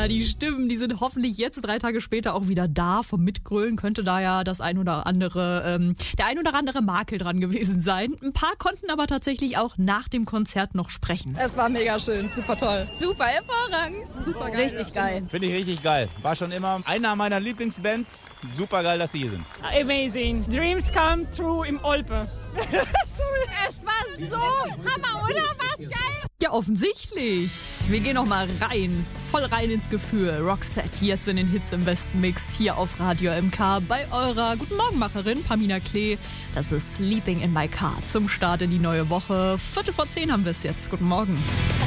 Ja, die Stimmen, die sind hoffentlich jetzt 3 Tage später auch wieder da. Vom Mitgrölen könnte da ja der ein oder andere Makel dran gewesen sein. Ein paar konnten aber tatsächlich auch nach dem Konzert noch sprechen. Es war mega schön, super toll. Super hervorragend. Super geil. Richtig geil. Finde ich richtig geil. War schon immer einer meiner Lieblingsbands. Super geil, dass sie hier sind. Amazing. Dreams come true im Olpe. Es war so Hammer, oder? War's geil? Ja, offensichtlich. Wir gehen noch mal rein, voll rein ins Gefühl. Roxette jetzt in den Hits im besten Mix hier auf Radio MK bei eurer Guten Morgenmacherin Pamina Klee. Das ist Sleeping in My Car zum Start in die neue Woche. 9:45 haben wir es jetzt. Guten Morgen.